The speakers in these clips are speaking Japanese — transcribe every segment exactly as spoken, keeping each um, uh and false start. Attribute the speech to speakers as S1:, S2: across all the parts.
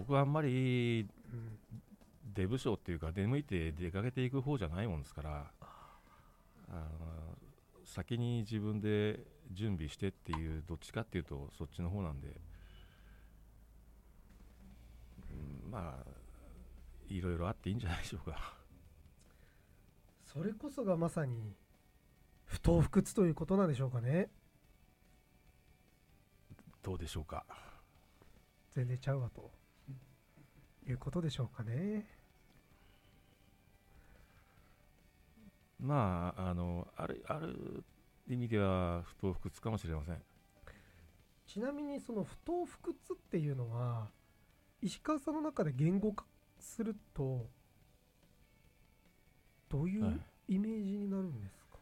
S1: 僕はあんまり
S2: うん
S1: 出不精っていうか出向いて出かけていく方じゃないもんですから、あの先に自分で準備してっていう、どっちかっていうとそっちの方なんで、うん、まあいろいろあっていいんじゃないでしょうか。
S2: それこそがまさに不撓不屈ということなんでしょうかね。
S1: どうでしょうか。
S2: 全然ちゃうわということでしょうかね。
S1: まああのあるある意味では不撓不屈かもしれません。
S2: ちなみにその不撓不屈っていうのは石川さんの中で言語化するとどうい
S1: はい、
S2: うイメージになるんですか？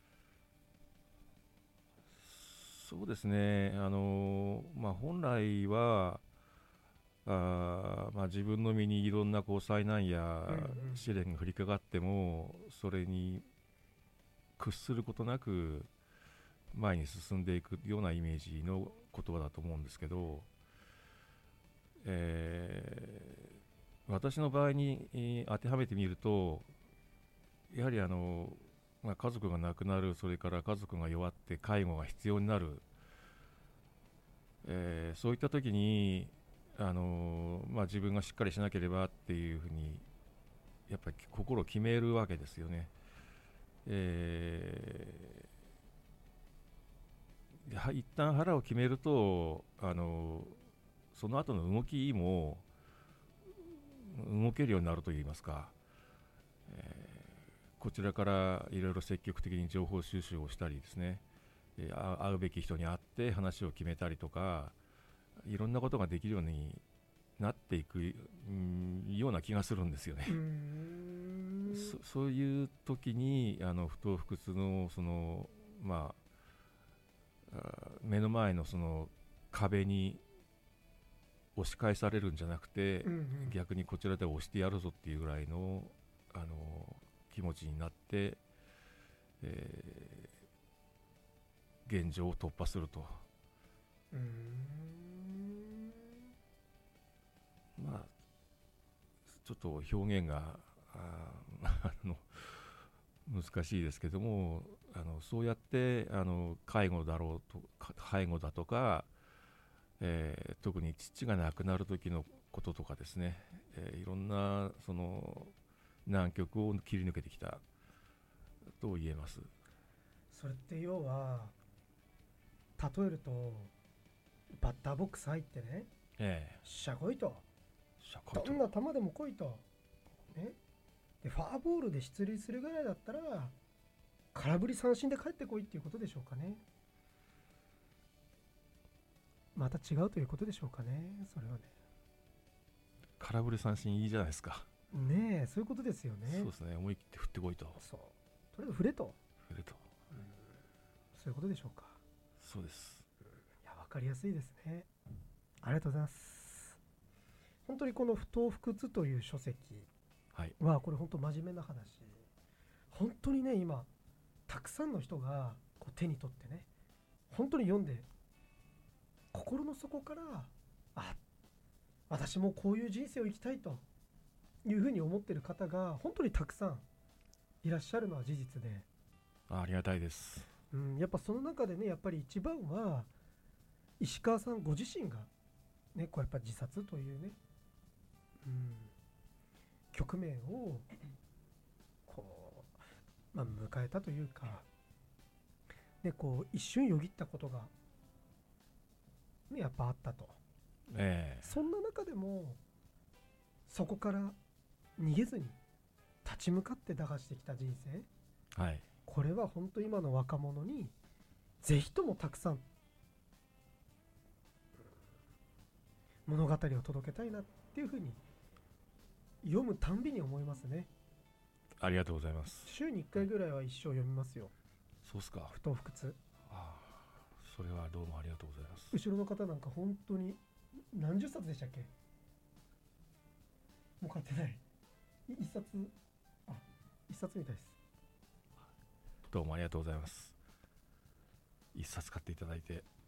S1: そうですね、あのまあ、本来はあ、まあ、自分の身にいろんなこう災難や
S2: うんうん
S1: 試練が降りかかっても、それに屈することなく前に進んでいくようなイメージの言葉だと思うんですけど、えー私の場合に、えー当てはめてみると、やはりあの、まあ、家族が亡くなる、それから家族が弱って介護が必要になる、えーそういった時に、あのまあ、自分がしっかりしなければっていうふうにやっぱり心を決めるわけですよね。えーは一旦腹を決めると、あのその後の動きも動けるようになるといいますか、えーこちらからいろいろ積極的に情報収集をしたりですね、えー会うべき人に会って話を決めたりとか、いろんなことができるようになっていく、うん、ような気がするんですよね。
S2: うーん
S1: そそういう時にあの不撓不屈のその、まあ、あ目の前のその壁に押し返されるんじゃなくて、
S2: うんうん
S1: 逆にこちらで押してやるぞっていうぐらいの、あの気持ちになって、えー現状を突破すると。
S2: うーん
S1: まあちょっと表現がああの難しいですけども、あのそうやってあの介護だろうと介護だとか、えー特に父が亡くなる時のこととかですね、えーいろんなその難局を切り抜けてきたと言えます。
S2: それって要は例えるとバッターボックス入ってね、
S1: ええ
S2: しゃこいと、
S1: 社会と
S2: どんな球でも来いと、ね、でフォアボールで出塁するぐらいだったら空振り三振で帰ってこいっていうことでしょうかね。また違うということでしょうかね、それはね。
S1: 空振り三振いいじゃないですか。
S2: ねえ、そういうことですよね。
S1: そうですね、思い切って振ってこいと。
S2: そう。とりあえず振れと。
S1: 振れと。
S2: うん、そういうことでしょうか。
S1: そうです。
S2: いや、わかりやすいですね。ありがとうございます。本当にこの不撓不屈という書籍
S1: はい。
S2: は、これ本当真面目な話。本当にね、今、たくさんの人がこう手に取ってね、本当に読んで、心の底から、あ、私もこういう人生を生きたいというふうに思っている方が本当にたくさんいらっしゃるのは事実で、
S1: あ、ありがたいです。
S2: うん、やっぱその中でね、やっぱり一番は石川さんご自身がね、こうやっぱ自殺というね、うん、局面をこう、まあ、迎えたというか、でこう一瞬よぎったことが、ね、やっぱあったと。
S1: ええ
S2: そんな中でもそこから逃げずに立ち向かって打破してきた人生、
S1: はい。
S2: これは本当今の若者にぜひともたくさん物語を届けたいなっていうふうに読むたんびに思いますね。
S1: ありがとうございます。
S2: 週にいっかいぐらいは一生読みますよ、
S1: そうっすか。
S2: 不撓不屈。
S1: ああ、それはどうもありがとうございます。
S2: 後ろの方なんか本当に何十冊でしたっけ？もう買ってない。い一冊、あ、一冊みたいです。
S1: どうもありがとうございます。一冊買っていただいて